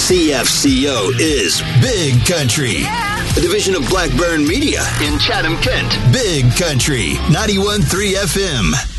CFCO is Big Country. A division of Blackburn Media in Chatham, Kent. Big Country, 91.3 FM.